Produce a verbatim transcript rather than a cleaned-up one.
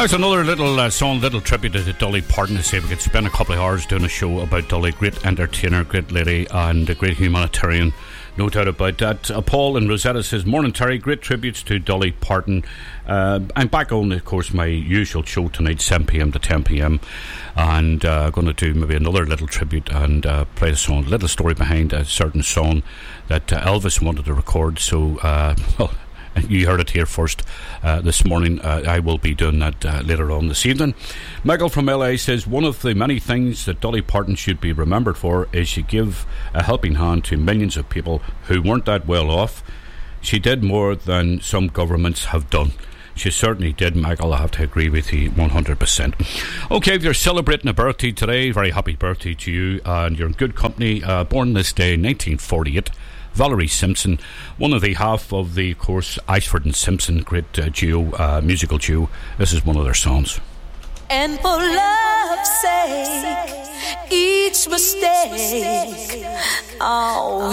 There's another little uh, song, little tribute to Dolly Parton. To say we could spend a couple of hours doing a show about Dolly. Great entertainer, great lady, and a great humanitarian. No doubt about that. Uh, Paul in Rosetta says, "Morning, Terry. Great tributes to Dolly Parton. Uh, I'm back on, of course, my usual show tonight, seven p.m. to ten p.m. And uh, I'm going to do maybe another little tribute and uh, play the song, a little story behind a certain song that uh, Elvis wanted to record. So, uh, well, you heard it here first uh, this morning. Uh, I will be doing that uh, later on this evening." Michael from L A says, "One of the many things that Dolly Parton should be remembered for is she gave a helping hand to millions of people who weren't that well off. She did more than some governments have done." She certainly did, Michael. I have to agree with you one hundred percent. Okay, if you're celebrating a birthday today, very happy birthday to you, and you're in good company. Uh, born this day, nineteen forty-eight. Valerie Simpson, one of the half of the, of course, Ashford and Simpson, great uh, duo, uh, musical duo. This is one of their songs. And for love's sake, each mistake, oh,